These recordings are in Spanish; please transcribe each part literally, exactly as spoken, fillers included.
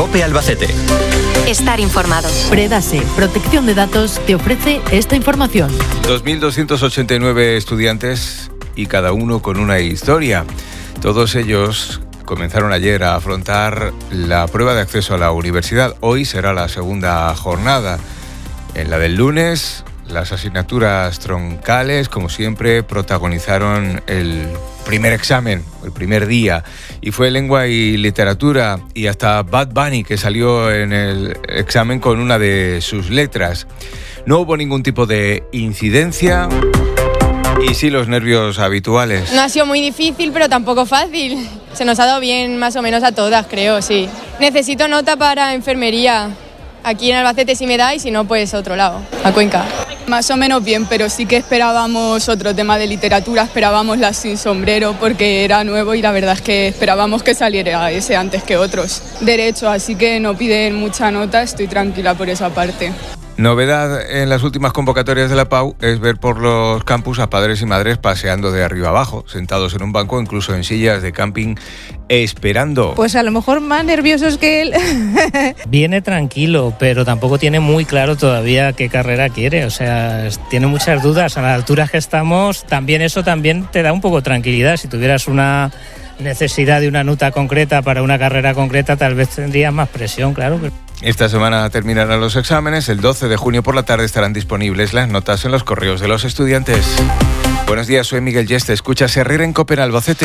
COPE Albacete. Estar informado. Predase, protección de datos, te ofrece esta información. dos mil doscientos ochenta y nueve estudiantes y cada uno con una historia. Todos ellos comenzaron ayer a afrontar la prueba de acceso a la universidad. Hoy será la segunda jornada. En la del lunes, las asignaturas troncales, como siempre, protagonizaron el primer examen, el primer día, y fue lengua y literatura, y hasta Bad Bunny, que salió en el examen con una de sus letras. No hubo ningún tipo de incidencia y sí los nervios habituales. No ha sido muy difícil, pero tampoco fácil. Se nos ha dado bien más o menos a todas, creo, sí. Necesito nota para enfermería. Aquí en Albacete sí me da, y si no, pues otro lado, a Cuenca. Más o menos bien, pero sí que esperábamos otro tema de literatura, esperábamos la sin sombrero porque era nuevo y la verdad es que esperábamos que saliera ese antes que otros. Derecho, así que no piden mucha nota, estoy tranquila por esa parte. Novedad en las últimas convocatorias de la P A U es ver por los campus a padres y madres paseando de arriba abajo, sentados en un banco, incluso en sillas de camping, esperando. Pues a lo mejor más nerviosos que él. Viene tranquilo, pero tampoco tiene muy claro todavía qué carrera quiere. O sea, tiene muchas dudas. A las alturas que estamos, también eso también te da un poco de tranquilidad. Si tuvieras una necesidad de una nota concreta para una carrera concreta, tal vez tendrías más presión, claro. Esta semana terminarán los exámenes. El doce de junio por la tarde estarán disponibles las notas en los correos de los estudiantes. Buenos días, soy Miguel Yeste. Escuchas Herrera en COPE Albacete.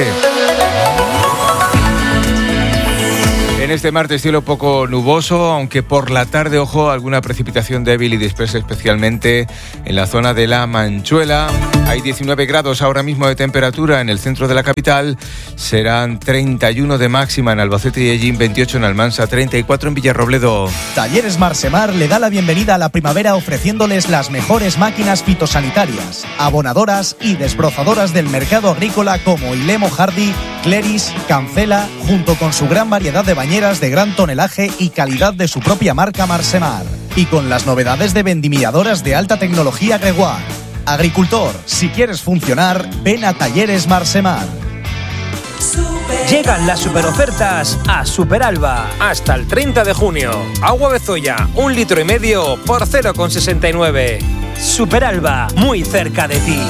En este martes cielo poco nuboso, aunque por la tarde, ojo, alguna precipitación débil y dispersa, especialmente en la zona de La Manchuela. Hay diecinueve grados ahora mismo de temperatura en el centro de la capital. Serán treinta y uno de máxima en Albacete y Ellín, veintiocho en Almansa, treinta y cuatro en Villarrobledo. Talleres Marsemar le da la bienvenida a la primavera ofreciéndoles las mejores máquinas fitosanitarias, abonadoras y desbrozadoras del mercado agrícola como Ilemo Hardy, Cleris, Cancela, junto con su gran variedad de bañeras de gran tonelaje y calidad de su propia marca Marsemar. Y con las novedades de vendimilladoras de alta tecnología Gregoire. Agricultor, si quieres funcionar, ven a Talleres Marsemar. Llegan las superofertas a Superalba. Hasta el treinta de junio. Agua Bezoya, un litro y medio por cero coma sesenta y nueve. Superalba, muy cerca de ti.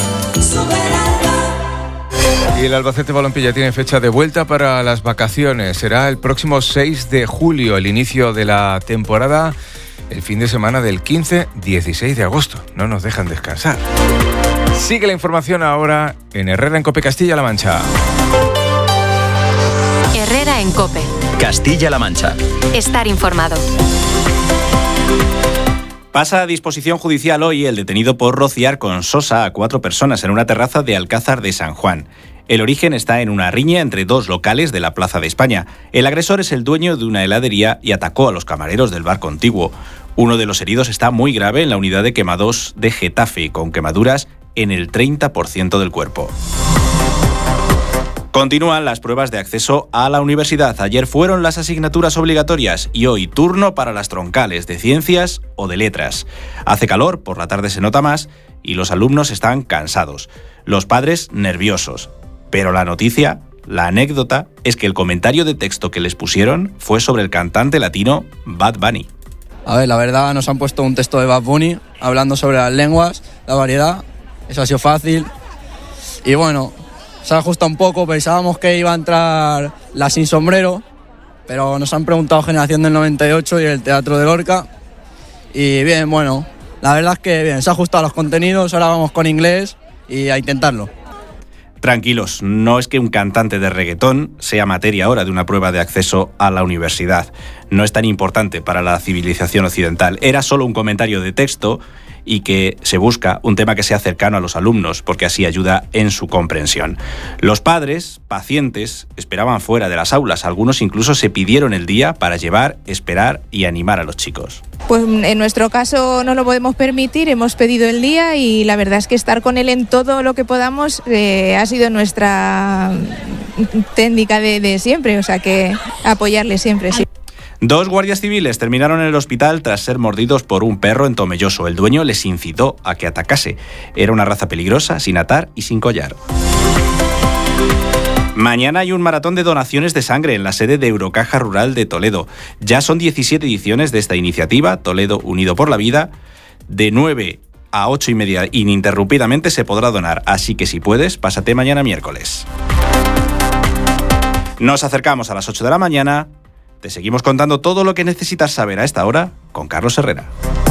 Y el Albacete Balompié ya tiene fecha de vuelta para las vacaciones. Será el próximo seis de julio, el inicio de la temporada, el fin de semana del quince dieciséis de agosto. No nos dejan descansar. Sigue la información ahora en Herrera en COPE Castilla-La Mancha. Herrera en COPE. Castilla-La Mancha. Estar informado. Pasa a disposición judicial hoy el detenido por rociar con sosa a cuatro personas en una terraza de Alcázar de San Juan. El origen está en una riña entre dos locales de la Plaza de España. El agresor es el dueño de una heladería y atacó a los camareros del bar contiguo. Uno de los heridos está muy grave en la unidad de quemados de Getafe, con quemaduras en el treinta por ciento del cuerpo. Continúan las pruebas de acceso a la universidad. Ayer fueron las asignaturas obligatorias y hoy turno para las troncales de ciencias o de letras. Hace calor, por la tarde se nota más y los alumnos están cansados. Los padres nerviosos. Pero la noticia, la anécdota, es que el comentario de texto que les pusieron fue sobre el cantante latino Bad Bunny. A ver, la verdad nos han puesto un texto de Bad Bunny hablando sobre las lenguas, la variedad. Eso ha sido fácil. Y bueno, se ha ajustado un poco, pensábamos que iba a entrar la sin sombrero, pero nos han preguntado Generación del noventa y ocho y el Teatro de Lorca. Y bien, bueno, la verdad es que bien, se ha ajustado a los contenidos, ahora vamos con inglés y a intentarlo. Tranquilos, no es que un cantante de reggaetón sea materia ahora de una prueba de acceso a la universidad. No es tan importante para la civilización occidental. Era solo un comentario de texto y que se busca un tema que sea cercano a los alumnos, porque así ayuda en su comprensión. Los padres, pacientes, esperaban fuera de las aulas. Algunos incluso se pidieron el día para llevar, esperar y animar a los chicos. Pues en nuestro caso no lo podemos permitir, hemos pedido el día y la verdad es que estar con él en todo lo que podamos eh, ha sido nuestra técnica de, de siempre, o sea que apoyarle siempre, sí. Dos guardias civiles terminaron en el hospital tras ser mordidos por un perro en Tomelloso. El dueño les incitó a que atacase. Era una raza peligrosa, sin atar y sin collar. Mañana hay un maratón de donaciones de sangre en la sede de Eurocaja Rural de Toledo. Ya son diecisiete ediciones de esta iniciativa, Toledo Unido por la Vida. De nueve a ocho y media ininterrumpidamente se podrá donar, así que si puedes, pásate mañana miércoles. Nos acercamos a las ocho de la mañana. Te seguimos contando todo lo que necesitas saber a esta hora con Carlos Herrera.